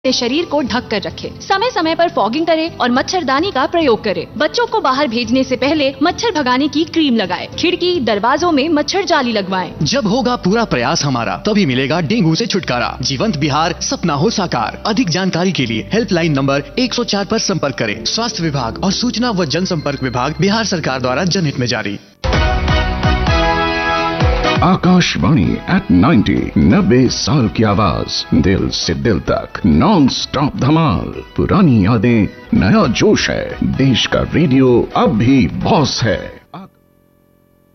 अपने शरीर को ढक कर रखें। समय समय पर फॉगिंग करें और मच्छरदानी का प्रयोग करें। बच्चों को बाहर भेजने से पहले मच्छर भगाने की क्रीम लगाएं। खिड़की दरवाजों में मच्छर जाली लगवाएं। जब होगा पूरा प्रयास हमारा, तभी मिलेगा डेंगू से छुटकारा। जीवंत बिहार, सपना हो साकार। अधिक जानकारी के लिए हेल्पलाइन नंबर 104 पर संपर्क करें। स्वास्थ्य विभाग और सूचना व जनसंपर्क विभाग, बिहार सरकार द्वारा जनहित में जारी। आकाशवाणी एट 90 साल की आवाज, दिल से दिल तक नॉन स्टॉप धमाल। पुरानी यादें, नया जोश है। देश का रेडियो अब भी बॉस है।